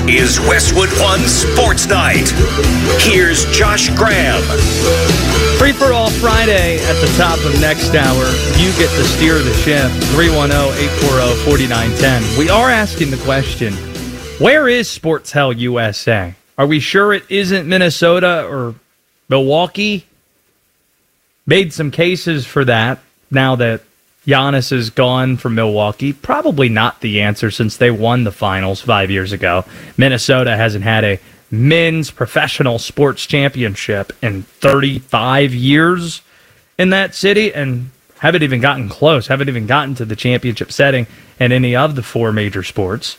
is Westwood One Sports Night. Here's Josh Graham. Free for All Friday at the top of next hour. You get to steer the ship. 310-840-4910. We are asking the question, where is Sports Hell USA? Are we sure it isn't Minnesota or Milwaukee? Made some cases for that now that Giannis is gone from Milwaukee. Probably not the answer since they won the finals 5 years ago. Minnesota hasn't had a men's professional sports championship in 35 years in that city and haven't even gotten close, haven't even gotten to the championship setting in any of the four major sports.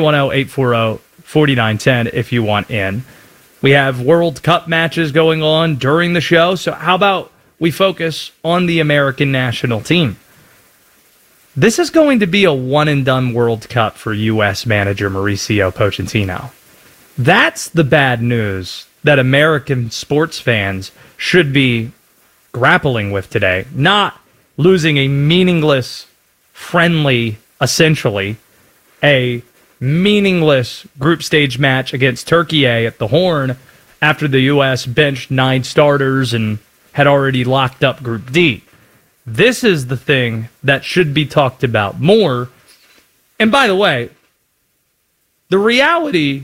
310-840-4910 if you want in. We have World Cup matches going on during the show, so how about we focus on the American national team? This is going to be a one-and-done World Cup for U.S. manager Mauricio Pochettino. That's the bad news that American sports fans should be grappling with today. Not losing a meaningless, friendly, essentially, a meaningless group stage match against Turkey at the Horn after the U.S. benched 9 starters and had already locked up Group D. This is the thing that should be talked about more. And by the way, the reality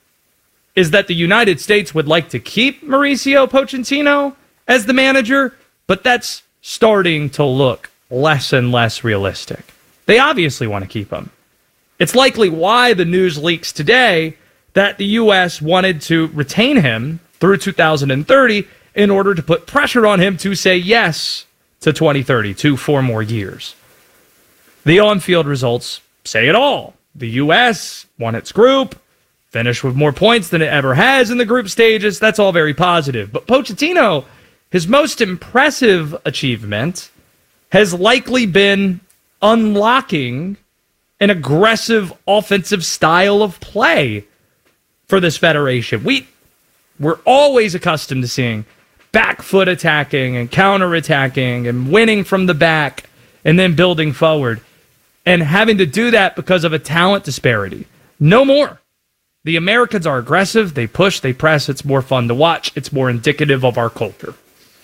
is that the United States would like to keep Mauricio Pochettino as the manager, but that's starting to look less and less realistic. They obviously want to keep him. It's likely why the news leaks today that the U.S. wanted to retain him through 2030 in order to put pressure on him to say yes to 2030, to 4 more years. The on-field results say it all. The U.S. won its group, finished with more points than it ever has in the group stages. That's all very positive. But Pochettino, his most impressive achievement has likely been unlocking an aggressive offensive style of play for this federation. We're always accustomed to seeing back foot attacking and counter-attacking and winning from the back and then building forward and having to do that because of a talent disparity. No more. The Americans are aggressive. They push, they press. It's more fun to watch. It's more indicative of our culture.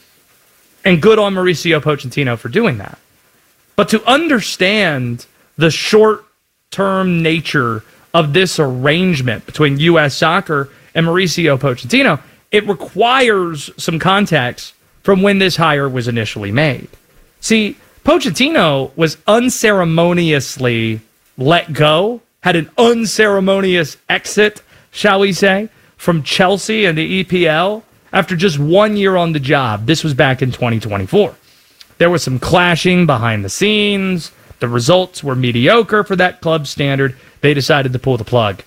And good on Mauricio Pochettino for doing that. But to understand the short-term nature of this arrangement between U.S. Soccer and Mauricio Pochettino, it requires some context from when this hire was initially made. See, Pochettino was unceremoniously let go, had an unceremonious exit, shall we say, from Chelsea and the EPL after just 1 year on the job. This was back in 2024. There was some clashing behind the scenes. The results were mediocre for that club standard. They decided to pull the plug.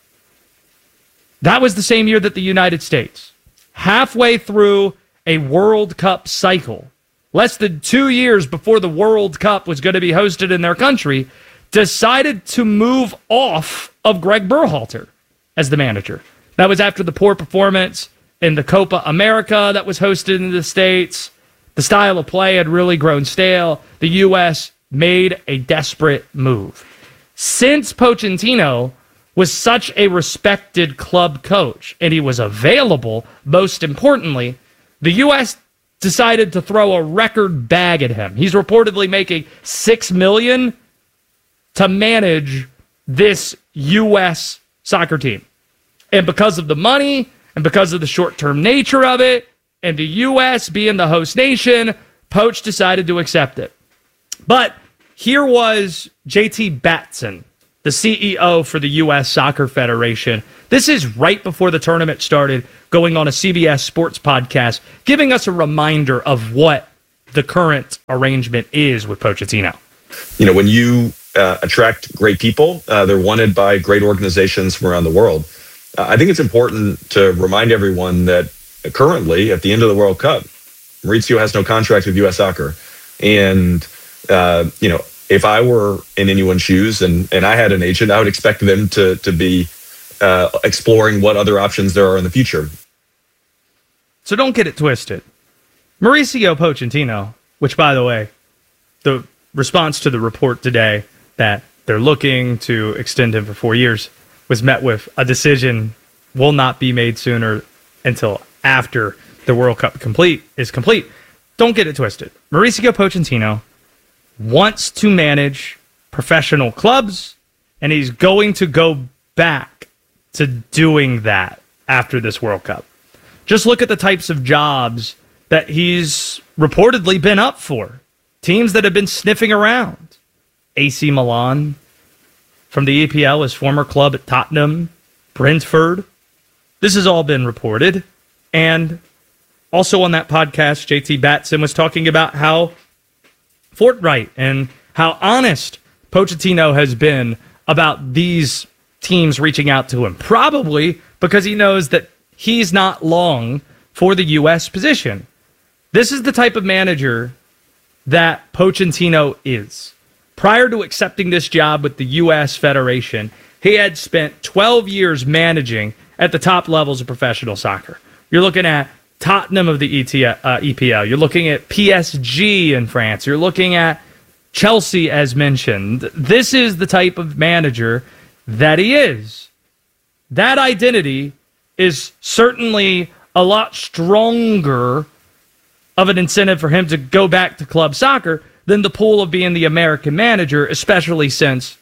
That was the same year that the United States, halfway through a World Cup cycle, less than 2 years before the World Cup was going to be hosted in their country, decided to move off of Greg Berhalter as the manager. That was after the poor performance in the Copa America that was hosted in the States. The style of play had really grown stale. The U.S. made a desperate move. Since Pochettino was such a respected club coach, and he was available, most importantly, the U.S. decided to throw a record bag at him. He's reportedly making $6 million to manage this U.S. soccer team. And because of the money, and because of the short-term nature of it, and the U.S. being the host nation, Poch decided to accept it. But here was J.T. Batson, the CEO for the U.S. Soccer Federation. This is right before the tournament started, going on a CBS Sports podcast, giving us a reminder of what the current arrangement is with Pochettino. You know, when you attract great people, they're wanted by great organizations from around the world. I think it's important to remind everyone that currently, at the end of the World Cup, Mauricio has no contract with U.S. Soccer. And, if I were in anyone's shoes and I had an agent, I would expect them to be exploring what other options there are in the future. So don't get it twisted. Mauricio Pochettino, which, by the way, the response to the report today that they're looking to extend him for 4 years, was met with a decision will not be made sooner until after the World Cup is complete. Don't get it twisted. Mauricio Pochettino wants to manage professional clubs, and he's going to go back to doing that after this World Cup. Just look at the types of jobs that he's reportedly been up for. Teams that have been sniffing around. AC Milan from the EPL, his former club at Tottenham, Brentford. This has all been reported. And also on that podcast, JT Batson was talking about how forthright and how honest Pochettino has been about these teams reaching out to him. Probably because he knows that he's not long for the U.S. position. This is the type of manager that Pochettino is. Prior to accepting this job with the U.S. Federation, he had spent 12 years managing at the top levels of professional soccer. You're looking at Tottenham of the EPL. You're looking at PSG in France. You're looking at Chelsea, as mentioned. This is the type of manager that he is. That identity is certainly a lot stronger of an incentive for him to go back to club soccer than the pull of being the American manager, especially since,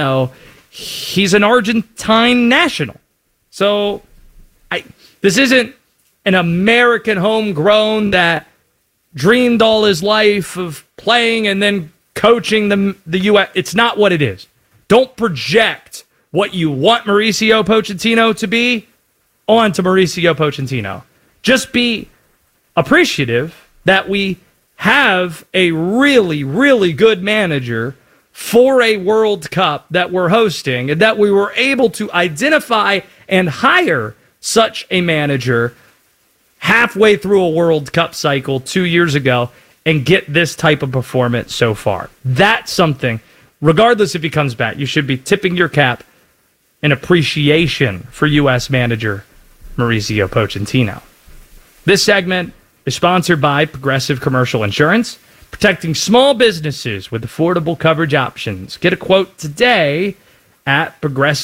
he's an Argentine national. So this isn't an American homegrown that dreamed all his life of playing and then coaching the U.S. It's not what it is. Don't project what you want Mauricio Pochettino to be onto Mauricio Pochettino. Just be appreciative that we have a really, really good manager for a World Cup that we're hosting, and that we were able to identify and hire such a manager halfway through a World Cup cycle 2 years ago and get this type of performance so far. That's something, regardless if he comes back, you should be tipping your cap in appreciation for U.S. manager Mauricio Pochettino. This segment is sponsored by Progressive Commercial Insurance, protecting small businesses with affordable coverage options. Get a quote today at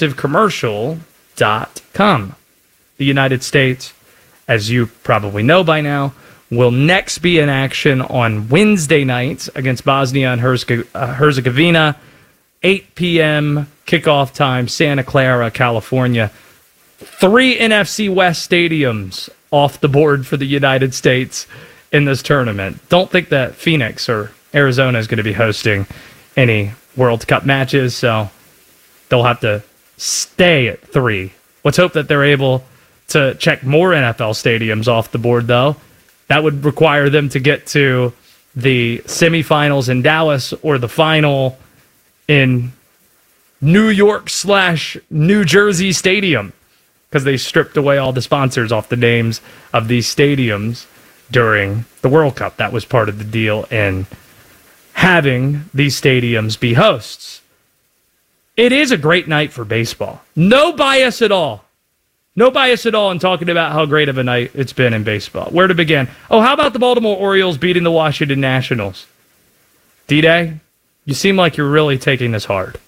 progressivecommercial.com. The United States, as you probably know by now, will next be in action on Wednesday night against Bosnia and Herzegovina, 8 p.m. kickoff time, Santa Clara, California. 3 NFC West stadiums off the board for the United States in this tournament. Don't think that Phoenix or Arizona is going to be hosting any World Cup matches, so they'll have to stay at 3. Let's hope that they're able to check more NFL stadiums off the board, though. That would require them to get to the semifinals in Dallas or the final in New York/New Jersey Stadium, because they stripped away all the sponsors off the names of these stadiums during the World Cup. That was part of the deal in having these stadiums be hosts. It is a great night for baseball. No bias at all. No bias at all in talking about how great of a night it's been in baseball. Where to begin? Oh, how about the Baltimore Orioles beating the Washington Nationals? D-Day, you seem like you're really taking this hard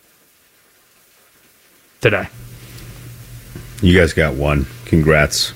today. You guys got one. Congrats.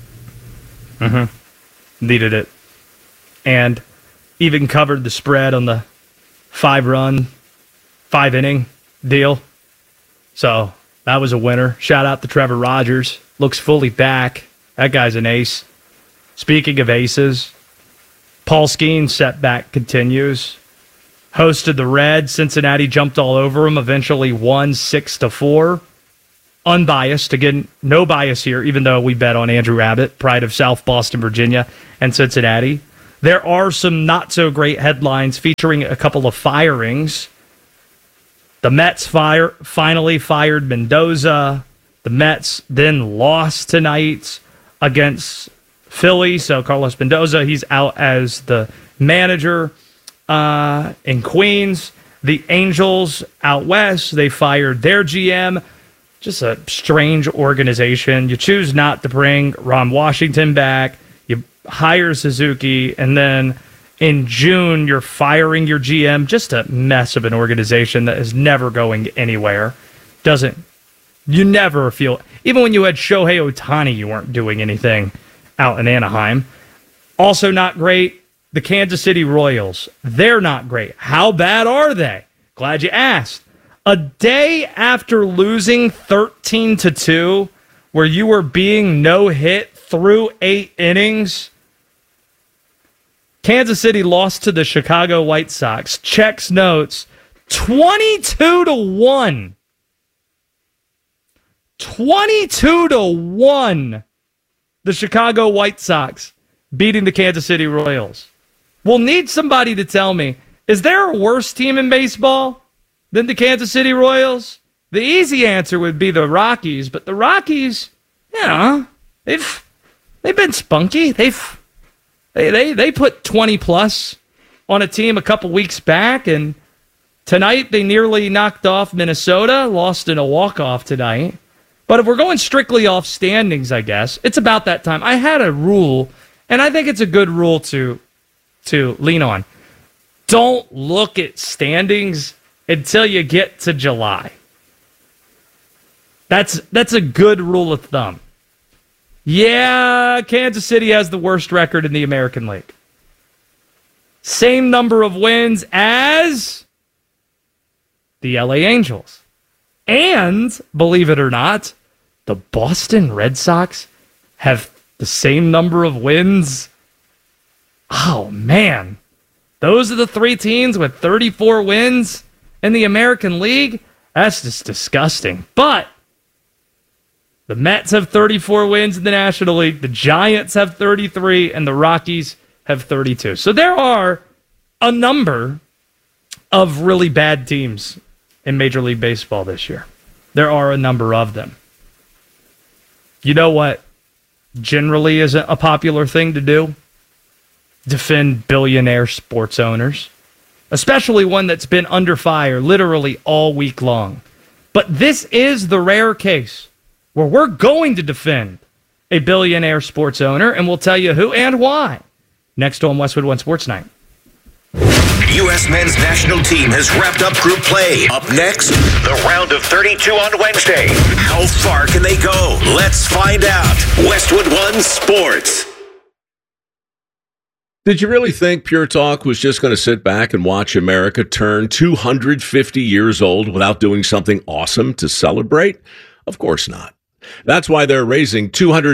Needed it. And even covered the spread on the 5-run, 5-inning deal. So that was a winner. Shout out to Trevor Rogers. Looks fully back. That guy's an ace. Speaking of aces, Paul Skeen's setback continues. Hosted the Reds. Cincinnati jumped all over him. Eventually won 6-4. Unbiased. Again, no bias here, even though we bet on Andrew Abbott, pride of South Boston, Virginia, and Cincinnati. There are some not-so-great headlines featuring a couple of firings. The Mets finally fired Mendoza. The Mets then lost tonight against Philly. So Carlos Mendoza, he's out as the manager in Queens. The Angels out west, they fired their GM. Just a strange organization. You choose not to bring Ron Washington back. You hire Suzuki, and then in June, you're firing your GM. Just a mess of an organization that is never going anywhere. Doesn't You never feel, even when you had Shohei Ohtani, you weren't doing anything out in Anaheim. Also not great, the Kansas City Royals. They're not great. How bad are they? Glad you asked. A day after losing 13-2, where you were being no-hit through 8 innings, Kansas City lost to the Chicago White Sox. Checks notes, 22-1. 22-1. The Chicago White Sox beating the Kansas City Royals. We'll need somebody to tell me, is there a worse team in baseball than the Kansas City Royals? The easy answer would be the Rockies, but the Rockies, they've been spunky. They put 20 plus on a team a couple weeks back, and tonight they nearly knocked off Minnesota, lost in a walk-off tonight. But if we're going strictly off standings, I guess, it's about that time. I had a rule, and I think it's a good rule to lean on. Don't look at standings until you get to July. That's a good rule of thumb. Yeah, Kansas City has the worst record in the American League. Same number of wins as the LA Angels. And, believe it or not, the Boston Red Sox have the same number of wins. Oh, man. Those are the 3 teams with 34 wins in the American League. That's just disgusting. But the Mets have 34 wins in the National League. The Giants have 33, and the Rockies have 32. So there are a number of really bad teams in Major League Baseball this year. There are a number of them. You know what generally isn't a popular thing to do? Defend billionaire sports owners, especially one that's been under fire literally all week long. But this is the rare case where we're going to defend a billionaire sports owner, and we'll tell you who and why next on Westwood One Sports Night. U.S. men's national team has wrapped up group play. Up next, the round of 32 on Wednesday. How far can they go? Let's find out. Westwood One Sports. Did you really think Pure Talk was just going to sit back and watch America turn 250 years old without doing something awesome to celebrate? Of course not. That's why they're raising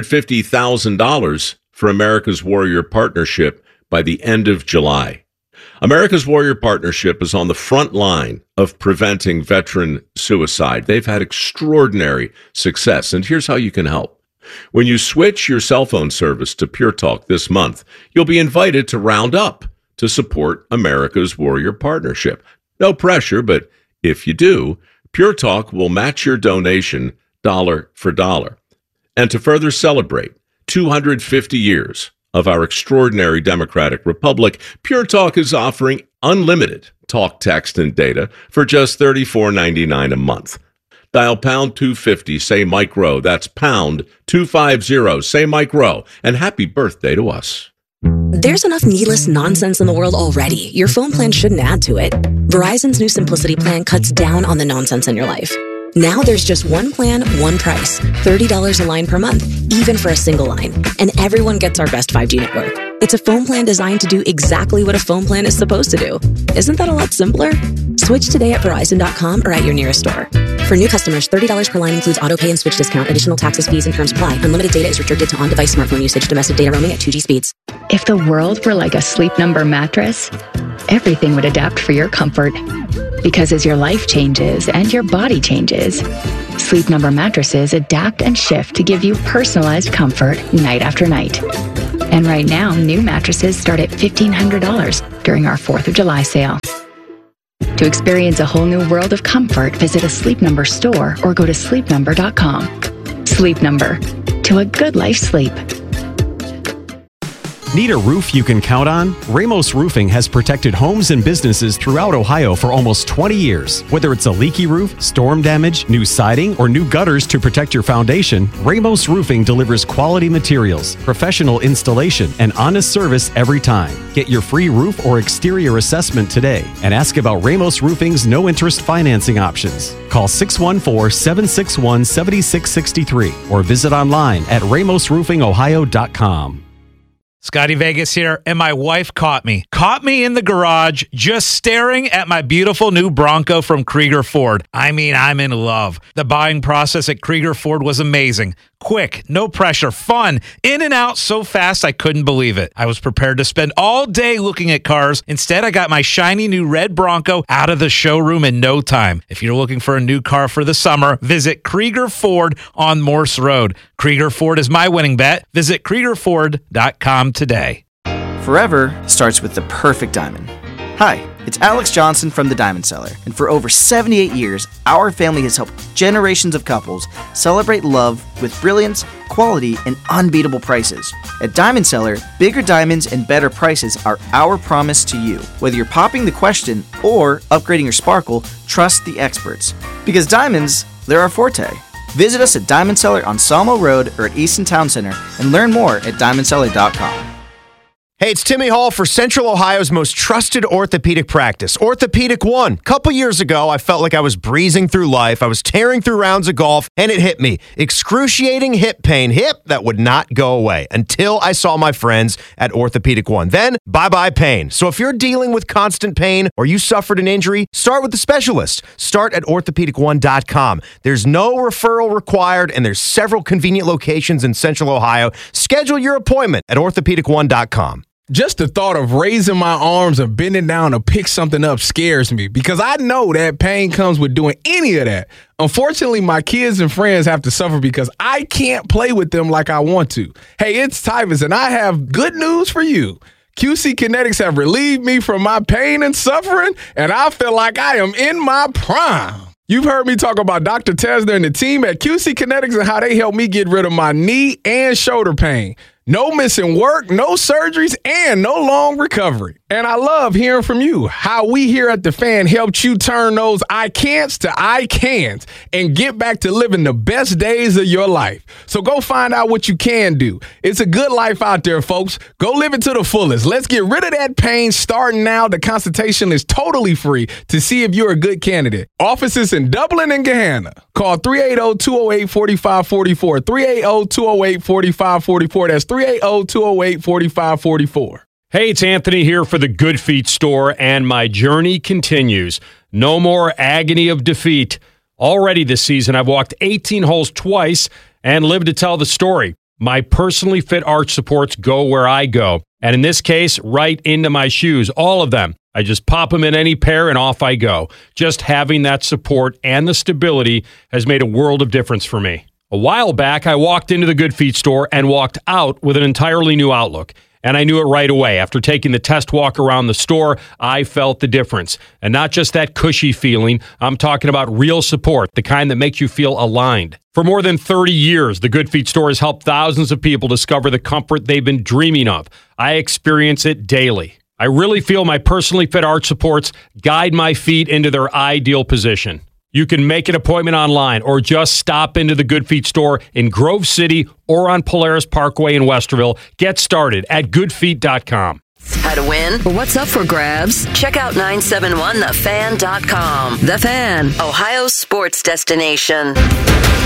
$250,000 for America's Warrior Partnership by the end of July. America's Warrior Partnership is on the front line of preventing veteran suicide. They've had extraordinary success, and here's how you can help. When you switch your cell phone service to Pure Talk this month, you'll be invited to round up to support America's Warrior Partnership. No pressure, but if you do, Pure Talk will match your donation dollar for dollar. And to further celebrate 250 years of our extraordinary democratic republic, Pure Talk is offering unlimited talk, text, and data for just $34.99 a month. Dial pound 250, say Mike Rowe. That's pound 250, say Mike Rowe. And happy birthday to us. There's enough needless nonsense in the world already. Your phone plan shouldn't add to it. Verizon's new Simplicity plan cuts down on the nonsense in your life. Now there's just one plan, one price. $30 a line per month, even for a single line. And everyone gets our best 5G network. It's a phone plan designed to do exactly what a phone plan is supposed to do. Isn't that a lot simpler? Switch today at Verizon.com or at your nearest store. For new customers, $30 per line includes auto pay and switch discount. Additional taxes, fees, and terms apply. Unlimited data is restricted to on-device smartphone usage. Domestic data roaming at 2G speeds. If the world were like a Sleep Number mattress, everything would adapt for your comfort. Because as your life changes and your body changes, Sleep Number mattresses adapt and shift to give you personalized comfort night after night. And right now, new mattresses start at $1,500 during our 4th of July sale. To experience a whole new world of comfort, visit a Sleep Number store or go to sleepnumber.com. Sleep Number. To a good life sleep. Need a roof you can count on? Ramos Roofing has protected homes and businesses throughout Ohio for almost 20 years. Whether it's a leaky roof, storm damage, new siding, or new gutters to protect your foundation, Ramos Roofing delivers quality materials, professional installation, and honest service every time. Get your free roof or exterior assessment today and ask about Ramos Roofing's no-interest financing options. Call 614-761-7663 or visit online at ramosroofingohio.com. Scotty Vegas here, and my wife caught me in the garage just staring at my beautiful new Bronco from Krieger Ford. I mean, I'm in love. The buying process at Krieger Ford was amazing. Quick, no pressure, fun, in and out so fast I couldn't believe it. I was prepared to spend all day looking at cars. Instead, I got my shiny new red Bronco out of the showroom in no time. If you're looking for a new car for the summer, visit Krieger Ford on Morse Road. Krieger Ford is my winning bet. Visit KriegerFord.com today. Forever starts with the perfect diamond. Hi, it's Alex Johnson from The Diamond Seller, and for over 78 years, our family has helped generations of couples celebrate love with brilliance, quality, and unbeatable prices. At Diamond Seller, bigger diamonds and better prices are our promise to you. Whether you're popping the question or upgrading your sparkle, trust the experts. Because diamonds, they're our forte. Visit us at Diamond Seller on Sawmill Road or at Easton Town Center and learn more at diamondseller.com. Hey, it's Timmy Hall for Central Ohio's most trusted orthopedic practice, Orthopedic One. A couple years ago, I felt like I was breezing through life. I was tearing through rounds of golf, and it hit me. Excruciating hip pain. Hip that would not go away until I saw my friends at Orthopedic One. Then, bye-bye pain. So if you're dealing with constant pain or you suffered an injury, start with the specialist. Start at orthopedic1.com. There's no referral required, and there's several convenient locations in Central Ohio. Schedule your appointment at orthopedic1.com. Just the thought of raising my arms or bending down to pick something up scares me because I know that pain comes with doing any of that. Unfortunately, my kids and friends have to suffer because I can't play with them like I want to. Hey, it's Tyvus, and I have good news for you. QC Kinetics have relieved me from my pain and suffering, and I feel like I am in my prime. You've heard me talk about Dr. Tesner and the team at QC Kinetics and how they helped me get rid of my knee and shoulder pain. No missing work, no surgeries, and no long recovery. And I love hearing from you, how we here at The Fan helped you turn those I can'ts to I can'ts and get back to living the best days of your life. So go find out what you can do. It's a good life out there, folks. Go live it to the fullest. Let's get rid of that pain starting now. The consultation is totally free to see if you're a good candidate. Offices in Dublin and Gahanna. Call 380-208-4544. 380-208-4544. That's 380-208-4544. Hey, it's Anthony here for the Good Feet store, and my journey continues. No more agony of defeat. Already this season, I've walked 18 holes twice and lived to tell the story. My personally fit arch supports go where I go, and in this case, right into my shoes, all of them. I just pop them in any pair and off I go. Just having that support and the stability has made a world of difference for me. A while back, I walked into the Good Feet store and walked out with an entirely new outlook. And I knew it right away. After taking the test walk around the store, I felt the difference. And not just that cushy feeling, I'm talking about real support, the kind that makes you feel aligned. For more than 30 years, the Good Feet store has helped thousands of people discover the comfort they've been dreaming of. I experience it daily. I really feel my personally fit arch supports guide my feet into their ideal position. You can make an appointment online or just stop into the Good Feet store in Grove City or on Polaris Parkway in Westerville. Get started at goodfeet.com. How to win? Or what's up for grabs? Check out 971thefan.com. The Fan, Ohio's sports destination.